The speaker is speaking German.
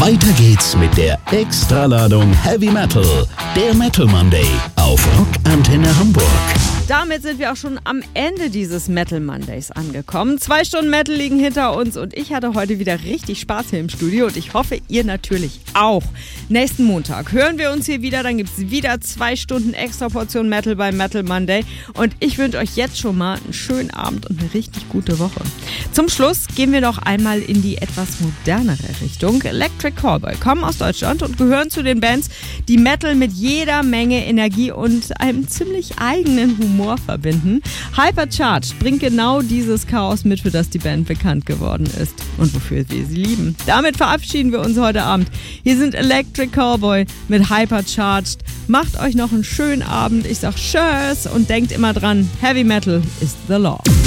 Weiter geht's mit der Extraladung Heavy Metal, der Metal Monday auf Rock Antenne Hamburg. Damit sind wir auch schon am Ende dieses Metal Mondays angekommen. 2 Stunden Metal liegen hinter uns und ich hatte heute wieder richtig Spaß hier im Studio und ich hoffe, ihr natürlich auch. Nächsten Montag hören wir uns hier wieder, dann gibt es wieder 2 Stunden extra Portion Metal bei Metal Monday und ich wünsche euch jetzt schon mal einen schönen Abend und eine richtig gute Woche. Zum Schluss gehen wir noch einmal in die etwas modernere Richtung. Electric Callboy kommen aus Deutschland und gehören zu den Bands, die Metal mit jeder Menge Energie und einem ziemlich eigenen Humor verbinden. Hypercharged bringt genau dieses Chaos mit, für das die Band bekannt geworden ist und wofür wir sie lieben. Damit verabschieden wir uns heute Abend. Hier sind Electric Callboy mit Hypercharged. Macht euch noch einen schönen Abend. Ich sag Tschüss und denkt immer dran, Heavy Metal is the law.